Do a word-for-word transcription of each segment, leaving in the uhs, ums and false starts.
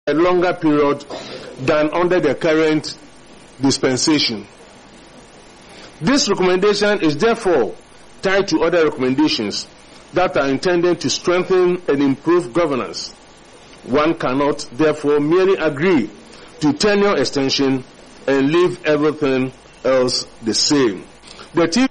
a longer period than under the current dispensation. This recommendation is therefore tied to other recommendations that are intended to strengthen and improve governance. One cannot therefore merely agree to tenure extension and leave everything else the same. The team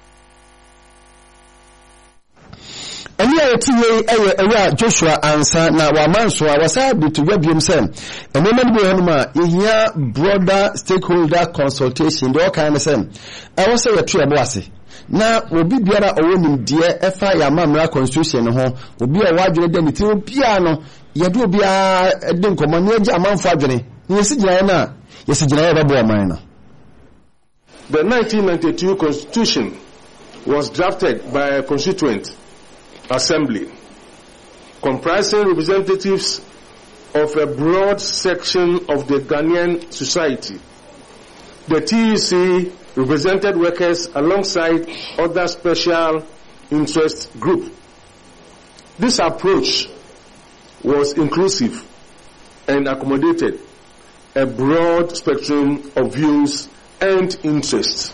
Eya Joshua Ansa na Wamanso wasabi to yabiem sem enema bi honuma ehia broader stakeholder consultation de okan ne sem e wo se yetu ebo ase na obi biara owonim de efa ya mamra constitution ho obi a wadwene de ne ti obi a no yedo obi a de nkomo ne agi amanfo adwene ne yesigina na yesigina ya babo aman na. The nineteen ninety-two constitution was drafted by a constituent assembly comprising representatives of a broad section of the Ghanaian society. The T U C represented workers alongside other special interest groups. This approach was inclusive and accommodated a broad spectrum of views and interests.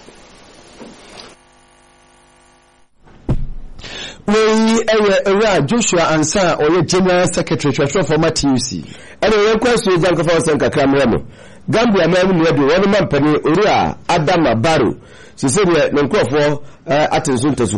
We eya Joshua Ansa or General Secretary Treasurer for T U C. And we question Zanko for Sanka Kramremo. Gambia man we one man penny Ura Adama Baru. She said we no for uh, attention to